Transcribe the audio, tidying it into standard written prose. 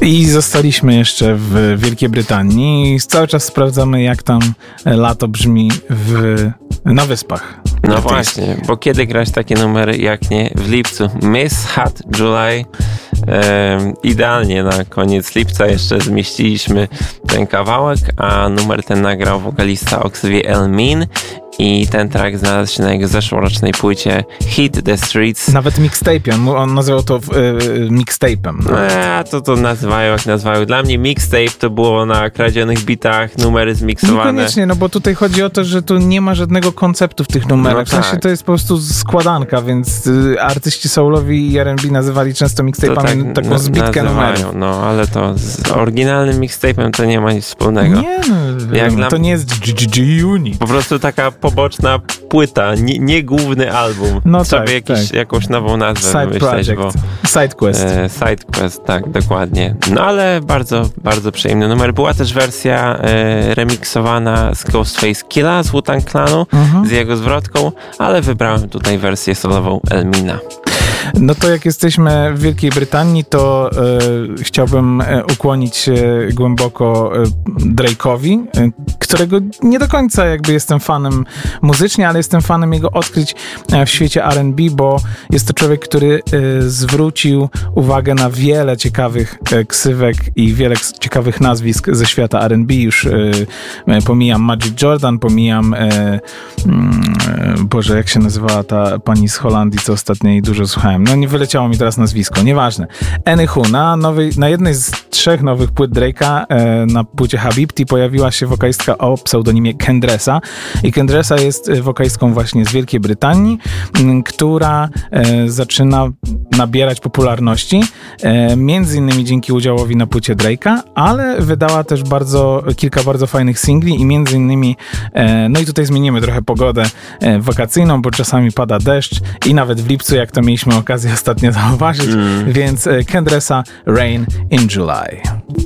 I zostaliśmy jeszcze w Wielkiej Brytanii i cały czas sprawdzamy, jak tam lato brzmi na Wyspach. No właśnie, bo kiedy grać takie numery, jak nie w lipcu? Miss Hot July. Idealnie na koniec lipca jeszcze zmieściliśmy ten kawałek, a numer ten nagrał wokalista Oxley Elmin. I ten track znalazł się na jego zeszłorocznej płycie Hit the Streets. Nawet mixtape'em, on nazywał to mixtape'em. To nazywają jak nazywają. Dla mnie mixtape to było na kradzionych bitach, numery zmiksowane. Niekoniecznie, no bo tutaj chodzi o to, że tu nie ma żadnego konceptu w tych numerach. No w sensie to jest po prostu składanka, więc artyści soulowi i R&B nazywali często mixtape'ami taką zbitkę numerów. No, ale to z oryginalnym mixtape'em to nie ma nic wspólnego. Nie, no, to nie jest G-Unit. Po prostu taka poboczna płyta, nie główny album. No trzeba tak. jakąś nową nazwę Side wymyśleć. project. Side Quest. Side Quest, tak, dokładnie. No ale bardzo, bardzo przyjemny numer. Była też wersja remiksowana z Ghostface Killa z Wu-Tang Clanu, z jego zwrotką, ale wybrałem tutaj wersję solową Elmina. No to jak jesteśmy w Wielkiej Brytanii, to chciałbym ukłonić się głęboko Drake'owi, którego nie do końca jakby jestem fanem muzycznie, ale jestem fanem jego odkryć w świecie R&B, bo jest to człowiek, który zwrócił uwagę na wiele ciekawych ksywek i wiele ciekawych nazwisk ze świata R&B. Już pomijam Magic Jordan, pomijam Boże, jak się nazywała ta pani z Holandii, co ostatnio jej dużo słuchałem. No nie wyleciało mi teraz nazwisko, nieważne. Anywho, na jednej z 3 nowych płyt Drake'a, na płycie Habibti, pojawiła się wokalistka o pseudonimie Kendressa. I Kendressa jest wokalistką właśnie z Wielkiej Brytanii, która zaczyna nabierać popularności, między innymi dzięki udziałowi na płycie Drake'a, ale wydała też kilka bardzo fajnych singli i między innymi, no i tutaj zmienimy trochę pogodę wakacyjną, bo czasami pada deszcz i nawet w lipcu, jak to mieliśmy okazję ostatnio zauważyć, więc Kendressa Rain in July.